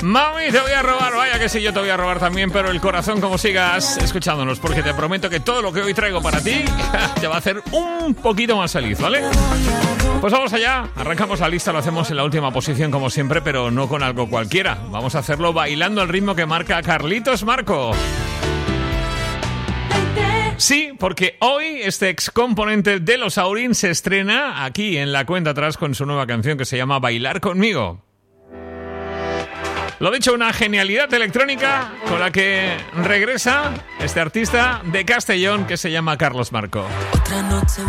Mami, te voy a robar, vaya que sí, yo te voy a robar también, pero el corazón como sigas escuchándonos, porque te prometo que todo lo que hoy traigo para ti te va a hacer un poquito más feliz, ¿vale? Pues vamos allá, arrancamos la lista, lo hacemos en la última posición como siempre, pero no con algo cualquiera. Vamos a hacerlo bailando al ritmo que marca Carlitos Marco. Sí, porque hoy este excomponente de los Aurin se estrena aquí en la cuenta atrás con su nueva canción que se llama Bailar Conmigo. Lo dicho, una genialidad electrónica con la que regresa este artista de Castellón que se llama Carlos Marco. Otra noche